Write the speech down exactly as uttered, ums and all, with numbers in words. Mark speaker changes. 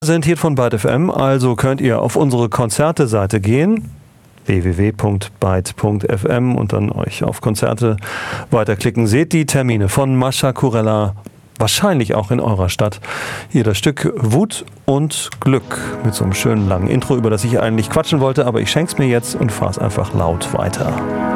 Speaker 1: Präsentiert von Byte F M, also könnt ihr auf unsere Konzerte-Seite gehen, w w w punkt byte punkt f m, und dann euch auf Konzerte weiterklicken. Seht die Termine von Mascha Kurella, wahrscheinlich auch in eurer Stadt. Hier das Stück Wut und Glück mit so einem schönen langen Intro, über das ich eigentlich quatschen wollte, aber ich schenk's mir jetzt und fahr's einfach laut weiter.